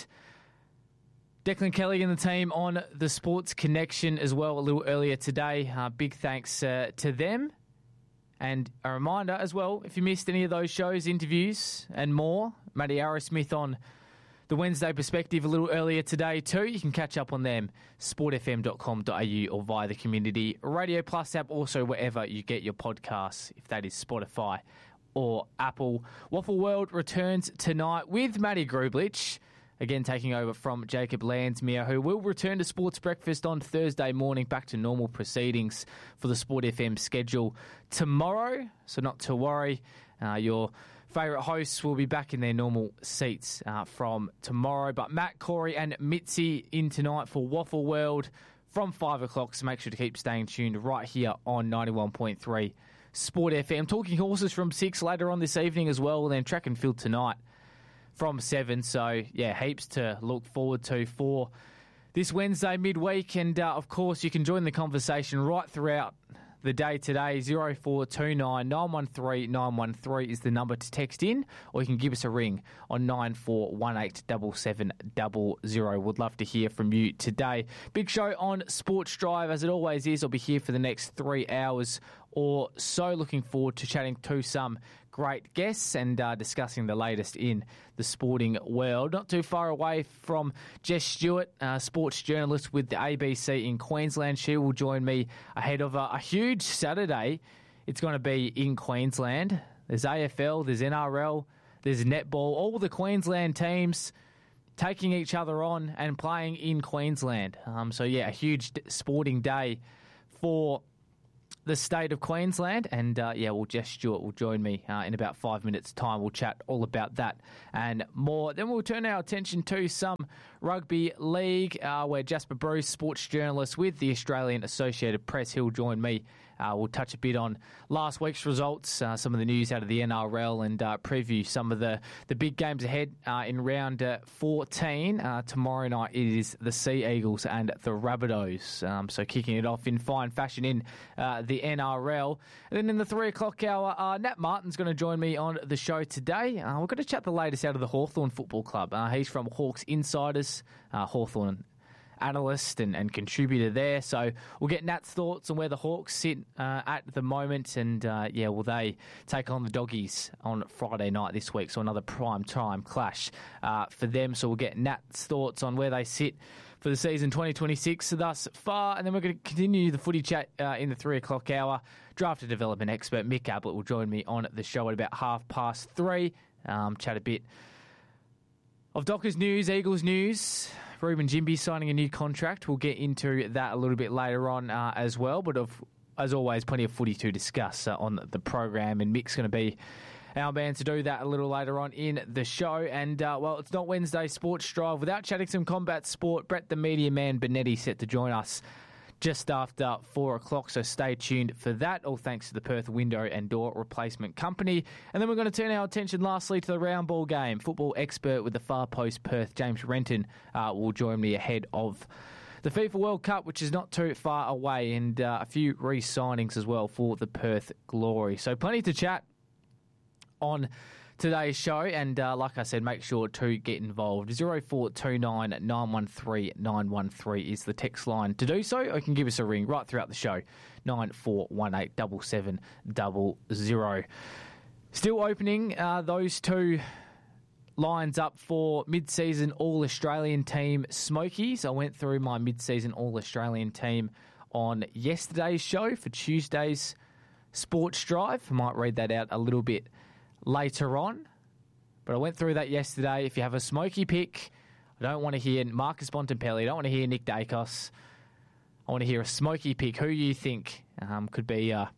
Declan Kelly and the team on the Sports Connection as well a little earlier today. Uh, big thanks uh, to them. And a reminder as well, if you missed any of those shows, interviews and more, Matty Arrowsmith on the Wednesday Perspective a little earlier today too. You can catch up on them, sport f m dot com dot a u or via the Community Radio Plus app, also wherever you get your podcasts, if that is Spotify or Apple. Waffle World returns tonight with Matty Grublich, again taking over from Jacob Landsmere, who will return to Sports Breakfast on Thursday morning, back to normal proceedings for the Sport F M schedule tomorrow, so not to worry. Uh, your favourite hosts will be back in their normal seats uh, from tomorrow. But Matt, Corey and Mitzi in tonight for Waffle World from five o'clock, so make sure to keep staying tuned right here on ninety-one point three Sport F M. Talking horses from six later on this evening as well, and then track and field tonight from seven. So, yeah, heaps to look forward to for this Wednesday midweek. And, uh, of course, you can join the conversation right throughout the day today. Zero four two nine nine one three nine one three is the number to text in, or you can give us a ring on nine four one eight seven seven zero zero. Would love to hear from you today. Big show on Sports Drive, as it always is. I'll be here for the next three hours or so. Looking forward to chatting to some great guests and uh, discussing the latest in the sporting world. Not too far away from Jess Stewart, uh, sports journalist with the A B C in Queensland. She will join me ahead of a, a huge Saturday. It's going to be in Queensland. There's A F L, there's N R L, there's netball, all the Queensland teams taking each other on and playing in Queensland. Um, so, yeah, a huge sporting day for the state of Queensland. And, uh, yeah, well, Jess Stewart will join me uh, in about five minutes' time. We'll chat all about that and more. Then we'll turn our attention to some rugby league, uh, where Jasper Bruce, sports journalist with the Australian Associated Press, he'll join me. Uh, we'll touch a bit on last week's results, uh, some of the news out of the N R L, and uh, preview some of the, the big games ahead uh, in round uh, fourteen. Uh, tomorrow night it is the Sea Eagles and the Rabbitohs. Um, so kicking it off in fine fashion in uh, the N R L. And then in the three o'clock hour, uh, Nat Martin's going to join me on the show today. Uh, we're going to chat the latest out of the Hawthorn Football Club. Uh, he's from Hawks Insiders, uh, Hawthorn analyst and, and contributor there. So we'll get Nat's thoughts on where the Hawks sit uh, at the moment, and uh, yeah, will they take on the Doggies on Friday night this week? So another prime time clash uh, for them. So we'll get Nat's thoughts on where they sit for the season twenty twenty-six thus far, and then we're going to continue the footy chat uh, in the three o'clock hour. Draft and development expert Mick Ablett will join me on the show at about half past three. Um, chat a bit of Dockers news, Eagles news. Ruben Jimby signing a new contract. We'll get into that a little bit later on uh, as well. But of, as always, plenty of footy to discuss uh, on the program. And Mick's going to be our man to do that a little later on in the show. And, uh, well, it's not Wednesday Sports Drive without chatting some combat sport. Brett the Media Man Benetti set to join us just after four o'clock, so stay tuned for that, all thanks to the Perth Window and Door Replacement Company. And then we're going to turn our attention lastly to the round ball game. Football expert with the Far Post Perth, James Renton, uh, will join me ahead of the FIFA World Cup, which is not too far away, and uh, a few re-signings as well for the Perth Glory. So plenty to chat on today's show, and uh, like I said, make sure to get involved. zero four two nine nine one three nine one three is the text line to do so, or you can give us a ring right throughout the show, nine four one eight seven seven zero zero. Still opening uh, those two lines up for mid-season All-Australian team Smokies. I went through my mid-season All-Australian team on yesterday's show for Tuesday's Sports Drive. I might read that out a little bit later on, but I went through that yesterday. If you have a smoky pick, I don't want to hear Marcus Bontempelli, I don't want to hear Nick Dacos. I want to hear a smoky pick. Who you think um, could be a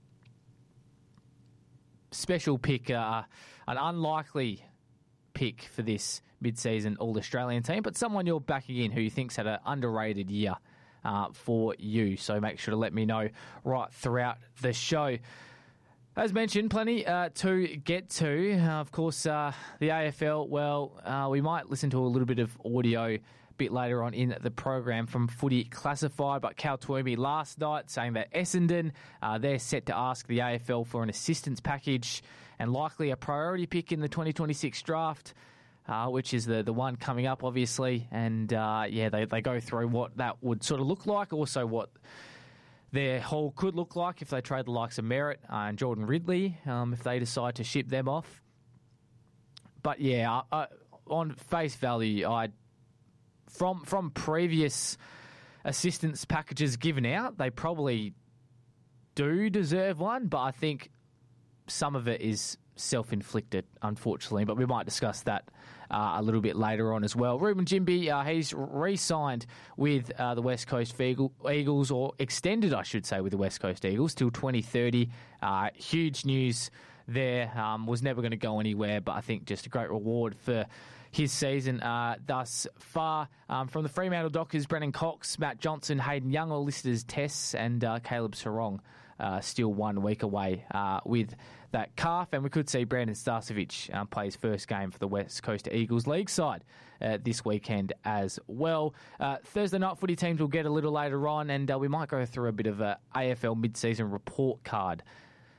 special pick, uh, an unlikely pick for this mid-season All-Australian team, but someone you're backing in who you think's had an underrated year uh, for you. So make sure to let me know right throughout the show. As mentioned, plenty uh, to get to. Uh, of course, uh, the A F L, well, uh, we might listen to a little bit of audio a bit later on in the program from Footy Classified, but Cal Twomey last night saying that Essendon, uh, they're set to ask the A F L for an assistance package and likely a priority pick in the twenty twenty-six draft, uh, which is the, the one coming up, obviously. And, uh, yeah, they, they go through what that would sort of look like, also what their haul could look like if they trade the likes of Merritt uh, and Jordan Ridley, um, if they decide to ship them off. But yeah, uh, on face value, I from from previous assistance packages given out, they probably do deserve one, but I think some of it is self-inflicted, unfortunately. But we might discuss that uh, a little bit later on as well. Ruben Jimby, uh, he's re-signed with uh, the West Coast Eagles, or extended, I should say, with the West Coast Eagles till twenty thirty. Uh, huge news there. Um, was never going to go anywhere, but I think just a great reward for his season uh, thus far. Um, from the Fremantle Dockers, Brennan Cox, Matt Johnson, Hayden Young, all listed as tests, and uh, Caleb Sarong uh, still one week away uh, with that calf. And we could see Brandon Starcevic um, play his first game for the West Coast Eagles League side uh, this weekend as well. Uh, Thursday night footy teams will get a little later on, and uh, we might go through a bit of a A F L mid-season report card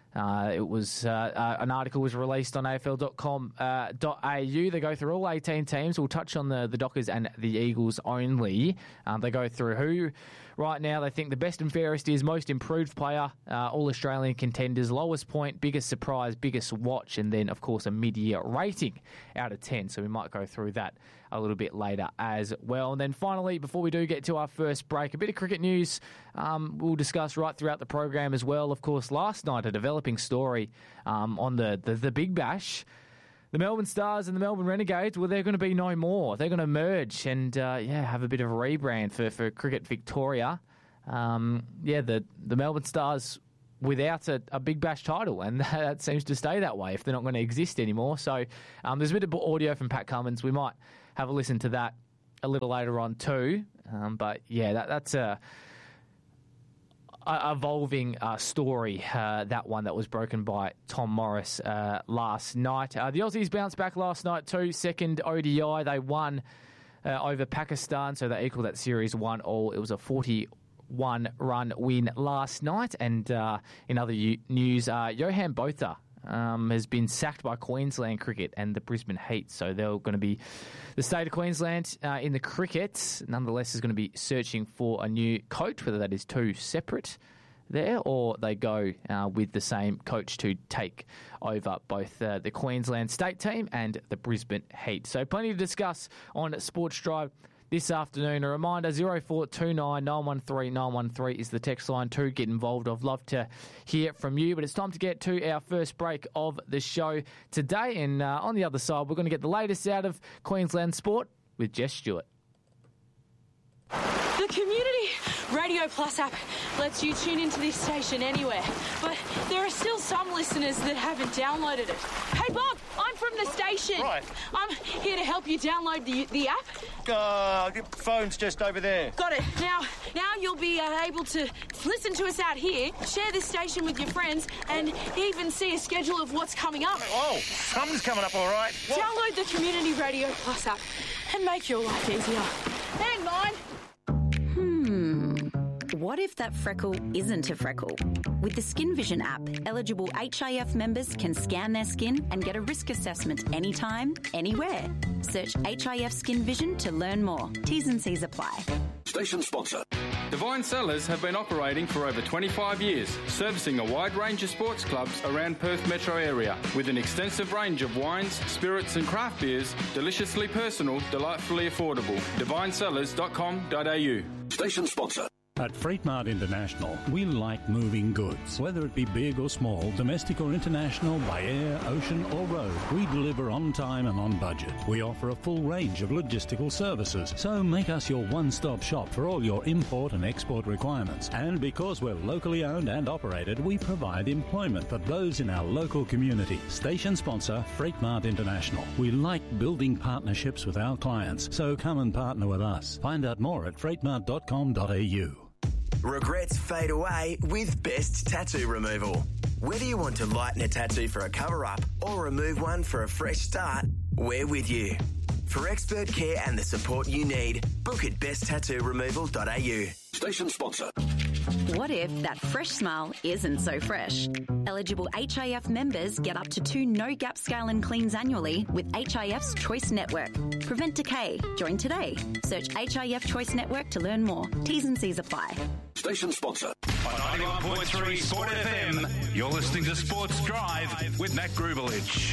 Uh, it was uh, uh, an article was released on A F L dot com dot A U. They go through all eighteen teams. We'll touch on the, the Dockers and the Eagles only. Um, they go through who right now they think the best and fairest is, most improved player, uh, all Australian contenders, lowest point, biggest surprise, biggest watch, and then, of course, a mid-year rating out of ten. So we might go through that a little bit later as well. And then finally, before we do get to our first break, a bit of cricket news um, we'll discuss right throughout the program as well. Of course, last night, a developing story um, on the, the, the Big Bash. The Melbourne Stars and the Melbourne Renegades, well, they're going to be no more. They're going to merge and, uh, yeah, have a bit of a rebrand for, for Cricket Victoria. Um, yeah, the, the Melbourne Stars without a, a Big Bash title, and that seems to stay that way if they're not going to exist anymore. So um, there's a bit of audio from Pat Cummins. We might have a listen to that a little later on too. Um, but, yeah, that, that's a... Uh, evolving uh, story, uh, that one that was broken by Tom Morris uh, last night. Uh, the Aussies bounced back last night too. Second O D I, they won uh, over Pakistan, so they equalled that series one all. It was a forty-one run win last night. And uh, in other u- news, uh, Johan Botha um, has been sacked by Queensland Cricket and the Brisbane Heat, so they're going to be the state of Queensland uh, in the cricket. Nonetheless, is going to be searching for a new coach, whether that is two separate there or they go uh, with the same coach to take over both uh, the Queensland state team and the Brisbane Heat. So plenty to discuss on Sports Drive this afternoon. A reminder, zero four two nine nine one three nine one three is the text line to get involved. I'd love to hear from you, but it's time to get to our first break of the show today. And uh, on the other side, we're going to get the latest out of Queensland sport with Jess Stewart. The Community Radio Plus app lets you tune into this station anywhere, but there are still some listeners that haven't downloaded it. Hey Bob, I'm from the station. Right. I'm here to help you download the the app. Uh, the phone's just over there. Got it. Now, now you'll be uh, able to listen to us out here, share this station with your friends, and even see a schedule of what's coming up. Oh, something's coming up, all right. What? Download the Community Radio Plus app and make your life easier. And mine. What if that freckle isn't a freckle? With the Skin Vision app, eligible H I F members can scan their skin and get a risk assessment anytime, anywhere. Search H I F Skin Vision to learn more. T's and C's apply. Station sponsor. Divine Cellars have been operating for over twenty-five years, servicing a wide range of sports clubs around Perth metro area, with an extensive range of wines, spirits and craft beers, deliciously personal, delightfully affordable. divine cellars dot com dot a u. Station sponsor. At Freight Mart International, we like moving goods. Whether it be big or small, domestic or international, by air, ocean or road, we deliver on time and on budget. We offer a full range of logistical services, so make us your one-stop shop for all your import and export requirements. And because we're locally owned and operated, we provide employment for those in our local community. Station sponsor, Freight Mart International. We like building partnerships with our clients, so come and partner with us. Find out more at freight mart dot com dot a u. Regrets fade away with Best Tattoo Removal. Whether you want to lighten a tattoo for a cover-up or remove one for a fresh start, we're with you. For expert care and the support you need, book at best tattoo removal dot a u. Station sponsor. What if that fresh smile isn't so fresh? Eligible H I F members get up to two no-gap scale and cleans annually with H I F's Choice Network. Prevent decay. Join today. Search H I F Choice Network to learn more. T's and C's apply. Station sponsor. On ninety-one point three Sport F M, you're listening to Sports Drive with Matt Grubelich.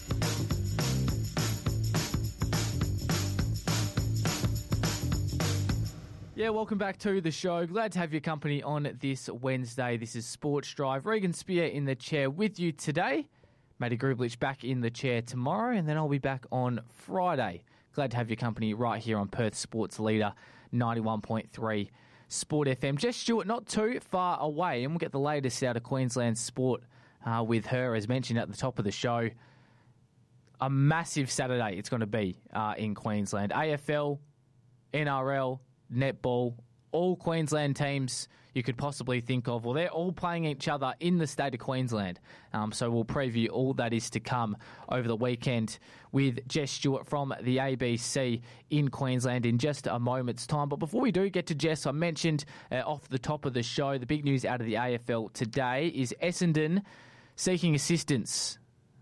Yeah, welcome back to the show. Glad to have your company on this Wednesday. This is Sports Drive. Regan Spear in the chair with you today. Matty Grubelich back in the chair tomorrow, and then I'll be back on Friday. Glad to have your company right here on Perth Sports Leader ninety-one point three Sport F M. Jess Stewart not too far away, and we'll get the latest out of Queensland sport uh, with her, as mentioned at the top of the show. A massive Saturday it's going to be uh, in Queensland. A F L, N R L, netball, all Queensland teams you could possibly think of. Well, they're all playing each other in the state of Queensland. Um, so we'll preview all that is to come over the weekend with Jess Stewart from the A B C in Queensland in just a moment's time. But before we do get to Jess, I mentioned uh, off the top of the show, the big news out of the A F L today is Essendon seeking assistance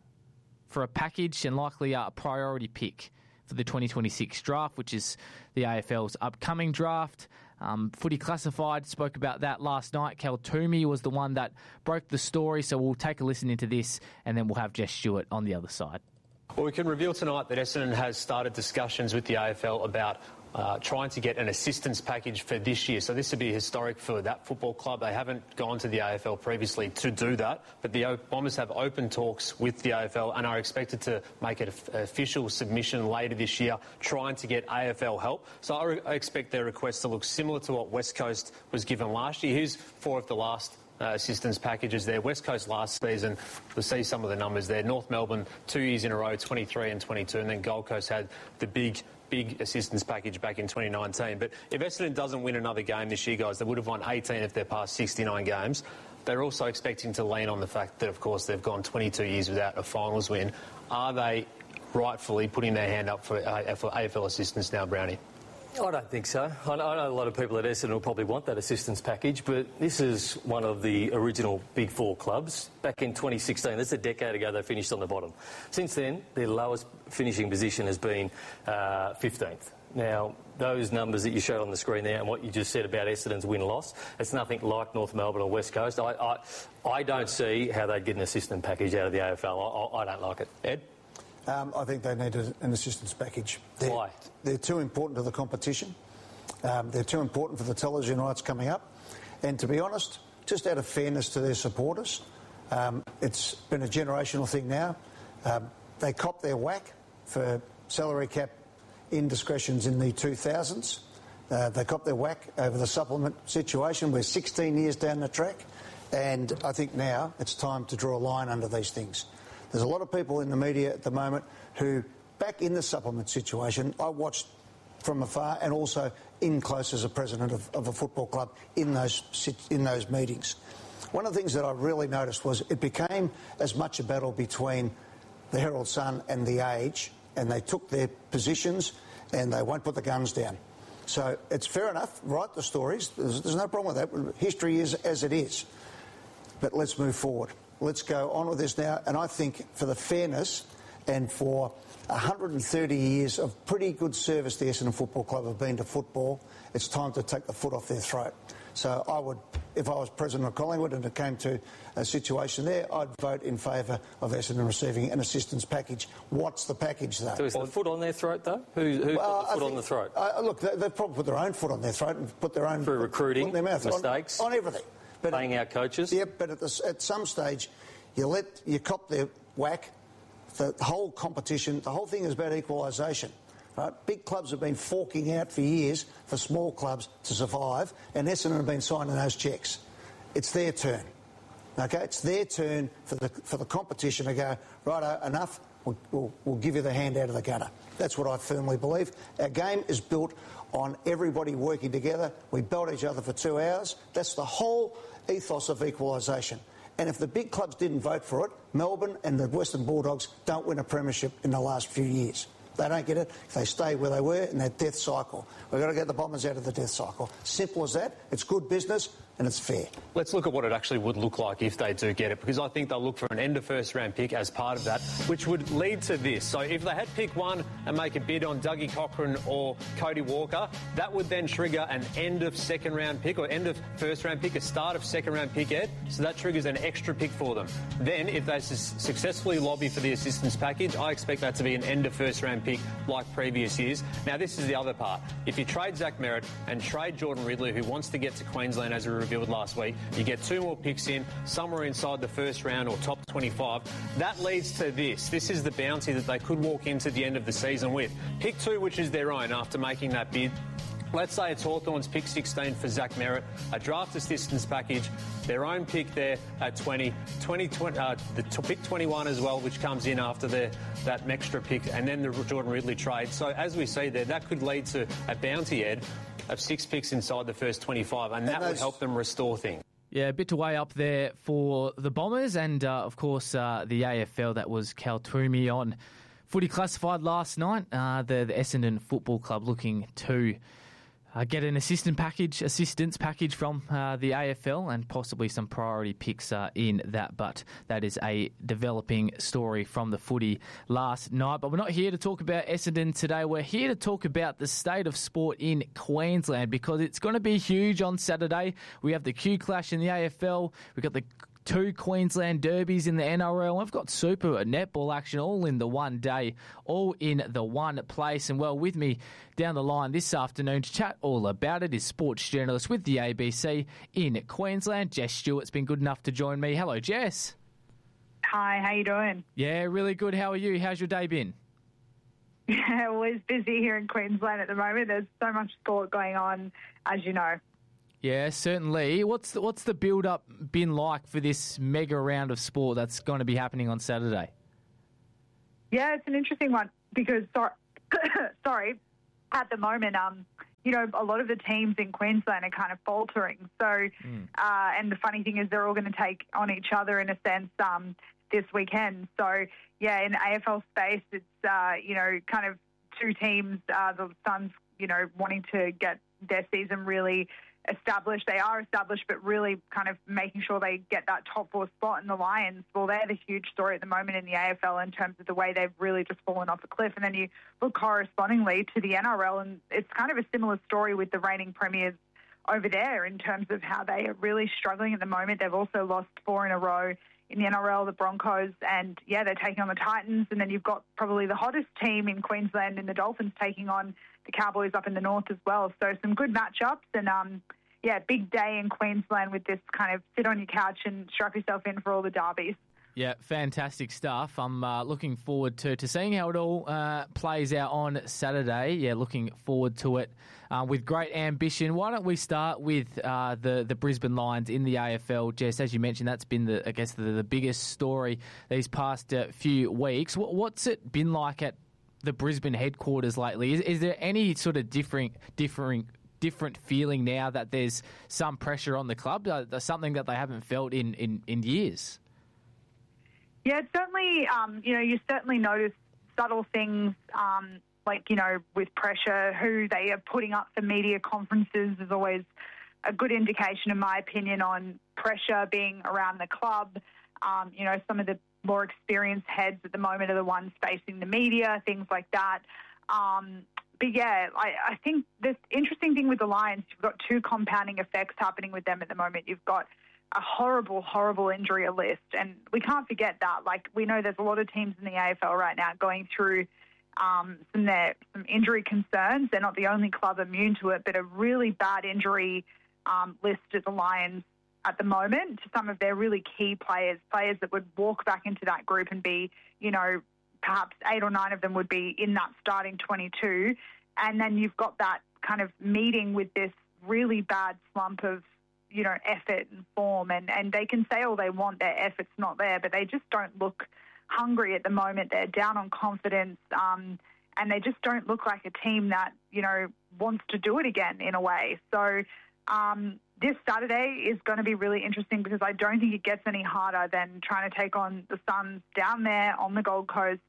for a package and likely a priority pick for the twenty twenty-six draft, which is the A F L's upcoming draft. Um, Footy Classified spoke about that last night. Cal Toomey was the one that broke the story, so we'll take a listen into this and then we'll have Jess Stewart on the other side. Well, we can reveal tonight that Essendon has started discussions with the A F L about uh, trying to get an assistance package for this year. So this would be historic for that football club. They haven't gone to the A F L previously to do that, but the Bombers have open talks with the A F L and are expected to make an official submission later this year, trying to get A F L help. So I, re- I expect their request to look similar to what West Coast was given last year. Here's four of the last Uh, assistance packages there. West Coast last season, you'll see some of the numbers there. North Melbourne, two years in a row, twenty-three and twenty-two, and then Gold Coast had the big, big assistance package back in twenty nineteen. But if Essendon doesn't win another game this year, guys, they would have won eighteen if they're past sixty-nine games. They're also expecting to lean on the fact that, of course, they've gone twenty-two years without a finals win. Are they rightfully putting their hand up for A F L assistance now, Brownie? I don't think so. I know a lot of people at Essendon will probably want that assistance package, but this is one of the original Big Four clubs. Back in twenty sixteen, that's a decade ago, they finished on the bottom. Since then, their lowest finishing position has been uh, fifteenth. Now, those numbers that you showed on the screen there and what you just said about Essendon's win-loss, it's nothing like North Melbourne or West Coast. I, I, I don't see how they'd get an assistance package out of the A F L. I, I, I don't like it. Ed? Um, I think they need a, an assistance package. They're, Why? They're too important to the competition. Um, they're too important for the television rights coming up. And to be honest, just out of fairness to their supporters, um, it's been a generational thing now. Um, they copped their whack for salary cap indiscretions in the two thousands. Uh, they copped their whack over the supplement situation. We're sixteen years down the track. And I think now it's time to draw a line under these things. There's a lot of people in the media at the moment who, back in the supplement situation, I watched from afar and also in close as a president of, of a football club in those in those meetings. One of the things that I really noticed was it became as much a battle between the Herald Sun and The Age, and they took their positions and they won't put the guns down. So it's fair enough, write the stories, there's, there's no problem with that. History is as it is. But let's move forward. Let's go on with this now, and I think for the fairness and for one hundred thirty years of pretty good service the Essendon Football Club have been to football, it's time to take the foot off their throat. So I would, if I was president of Collingwood and it came to a situation there, I'd vote in favour of Essendon receiving an assistance package. What's the package, though? So is the foot on their throat, though? Who, who well, put the foot on the throat? Uh, look, they, they've probably put their own foot on their throat and put their own... Through recruiting, their mouth mistakes, on, on everything. But paying out coaches. Yeah, but at, the, at some stage, you let you cop their whack. The whole competition, the whole thing is about equalisation. Right? Big clubs have been forking out for years for small clubs to survive, and Essendon have been signing those cheques. It's their turn. Okay, it's their turn for the for the competition to go, righto, enough. We'll, we'll, we'll give you the hand out of the gutter. That's what I firmly believe. Our game is built on everybody working together. We belt each other for two hours. That's the whole ethos of equalisation. And if the big clubs didn't vote for it, Melbourne and the Western Bulldogs don't win a premiership in the last few years. They don't get it. They stay where they were in that death cycle. We've got to get the Bombers out of the death cycle. Simple as that. It's good business and it's fair. Let's look at what it actually would look like if they do get it, because I think they'll look for an end of first round pick as part of that, which would lead to this. So if they had pick one and make a bid on Dougie Cochran or Cody Walker, that would then trigger an end of second round pick or end of first round pick, a start of second round pick, Ed. So that triggers an extra pick for them. Then if they su- successfully lobby for the assistance package, I expect that to be an end of first round pick like previous years. Now this is the other part. If you trade Zach Merritt and trade Jordan Ridley, who wants to get to Queensland as we revealed last week, you get two more picks in, somewhere inside the first round or top twenty-five. That leads to this. This is the bounty that they could walk into the end of the season with. Pick two, which is their own after making that bid. Let's say it's Hawthorn's pick sixteen for Zach Merritt, a draft assistance package, their own pick there at twenty, twenty, twenty uh, the t- pick twenty-one as well, which comes in after the, that extra pick, and then the Jordan Ridley trade. So as we see there, that could lead to a bounty, Ed, of six picks inside the first twenty-five, and, and that those... would help them restore things. Yeah, a bit to weigh up there for the Bombers and, uh, of course, uh, the A F L. That was Cal Toomey on Footy Classified last night. Uh, the, the Essendon Football Club looking to Uh, get an assistant package, assistance package from uh, the A F L and possibly some priority picks uh, in that. But that is a developing story from the footy last night. But we're not here to talk about Essendon today. We're here to talk about the state of sport in Queensland because it's going to be huge on Saturday. We have the Q Clash in the A F L. We've got the two Queensland derbies in the N R L. We've got super netball action all in the one day, all in the one place. And, well, with me down the line this afternoon to chat all about it is sports journalist with the A B C in Queensland, Jess Stewart's been good enough to join me. Hello, Jess. Hi, how you doing? Yeah, really good. How are you? How's your day been? Yeah, always busy here in Queensland at the moment. There's so much sport going on, as you know. Yeah, certainly. What's the, what's the build-up been like for this mega round of sport that's going to be happening on Saturday? Yeah, it's an interesting one because, sorry, sorry at the moment, um, you know, a lot of the teams in Queensland are kind of faltering. So, mm. uh, and the funny thing is they're all going to take on each other in a sense um, this weekend. So, yeah, in the A F L space, it's, uh, you know, kind of two teams, uh, the Suns, you know, wanting to get their season really established. They are established, but really kind of making sure they get that top four spot. In the Lions, well, they're the huge story at the moment in the A F L in terms of the way they've really just fallen off a cliff. And then you look correspondingly to the N R L, and it's kind of a similar story with the reigning premiers over there in terms of how they are really struggling at the moment. They've also lost four in a row in the N R L, the Broncos, and, yeah, they're taking on the Titans. And then you've got probably the hottest team in Queensland in the Dolphins taking on the Cowboys up in the north as well. So some good matchups and, um, yeah, big day in Queensland with this kind of sit on your couch and strap yourself in for all the derbies. Yeah, fantastic stuff. I'm uh, looking forward to, to seeing how it all uh, plays out on Saturday. Yeah, looking forward to it uh, with great ambition. Why don't we start with uh, the, the Brisbane Lions in the A F L? Jess, as you mentioned, that's been, the I guess, the, the biggest story these past uh, few weeks. What, what's it been like at the Brisbane headquarters lately? Is, is there any sort of differing, differing different feeling now that there's some pressure on the club? Uh, something that they haven't felt in, in, in years? Yeah, it's certainly, um, you know, you certainly notice subtle things um, like, you know, with pressure, who they are putting up for media conferences is always a good indication, in my opinion, on pressure being around the club. Um, you know, some of the more experienced heads at the moment are the ones facing the media, things like that. Um, but, yeah, I, I think the interesting thing with the Lions, you've got two compounding effects happening with them at the moment. You've got a horrible, horrible injury list. And we can't forget that. Like, we know there's a lot of teams in the A F L right now going through um, some their, some injury concerns. They're not the only club immune to it, but a really bad injury um, list at the Lions at the moment to some of their really key players, players that would walk back into that group and be, you know, perhaps eight or nine of them would be in that starting twenty-two. And then you've got that kind of meeting with this really bad slump of, you know, effort and form, and, and they can say all they want, their effort's not there, but they just don't look hungry at the moment. They're down on confidence, um, and they just don't look like a team that, you know, wants to do it again in a way. So um, this Saturday is going to be really interesting because I don't think it gets any harder than trying to take on the Suns down there on the Gold Coast,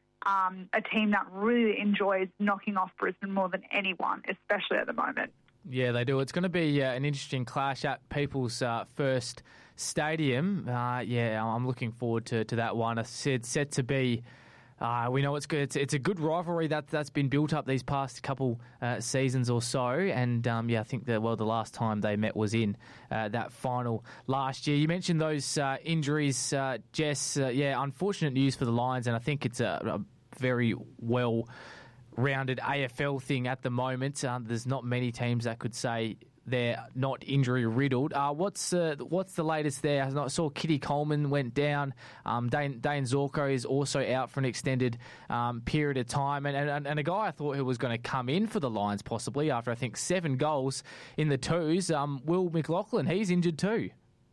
um, a team that really enjoys knocking off Brisbane more than anyone, especially at the moment. Yeah, they do. It's going to be uh, an interesting clash at People's uh, First Stadium. Uh, yeah, I'm looking forward to, to that one. It's set to be, uh, we know it's good. It's, it's a good rivalry that, that's been built up these past couple uh, seasons or so. And, um, yeah, I think that, well, the last time they met was in uh, that final last year. You mentioned those uh, injuries, uh, Jess. Uh, yeah, unfortunate news for the Lions, and I think it's a, a very well rounded A F L thing at the moment. Uh, there's not many teams that could say they're not injury riddled. Uh, what's uh, what's the latest there? I saw Kitty Coleman went down. Um, Dane, Dane Zorko is also out for an extended um, period of time. And, and, and a guy I thought who was going to come in for the Lions possibly after, I think, seven goals in the twos, um, Will McLaughlin, he's injured too.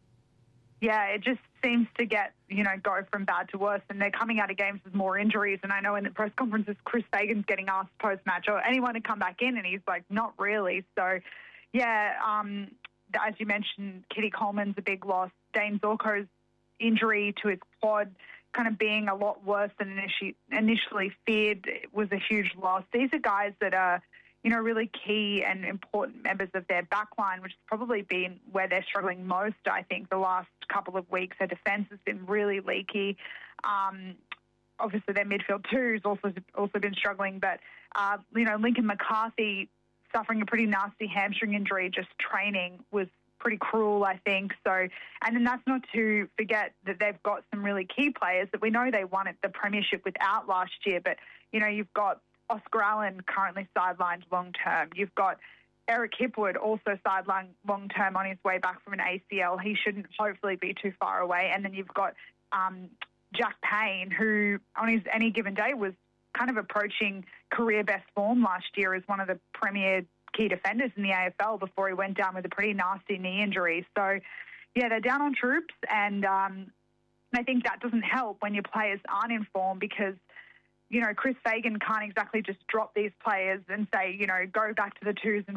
Yeah, it just seems to get, you know, go from bad to worse, and they're coming out of games with more injuries. And I know in the press conferences, Chris Fagan's getting asked post-match, or anyone to come back in, and he's like, not really. So, yeah, um, as you mentioned, Kitty Coleman's a big loss. Dane Zorko's injury to his quad kind of being a lot worse than initially, initially feared was a huge loss. These are guys that are, you know, really key and important members of their backline, which has probably been where they're struggling most, I think, the last couple of weeks. Their defence has been really leaky. Um, obviously, their midfield too has also, also been struggling. But, uh, you know, Lincoln McCarthy suffering a pretty nasty hamstring injury just training was pretty cruel, I think. So, and then that's not to forget that they've got some really key players that we know they won at the premiership without last year. But, you know, you've got Oscar Allen currently sidelined long-term. You've got Eric Hipwood also sidelined long-term on his way back from an A C L. He shouldn't hopefully be too far away. And then you've got um, Jack Payne, who on his any given day was kind of approaching career best form last year as one of the premier key defenders in the A F L before he went down with a pretty nasty knee injury. So, yeah, they're down on troops, and um, I think that doesn't help when your players aren't in form because, you know, Chris Fagan can't exactly just drop these players and say, you know, go back to the twos and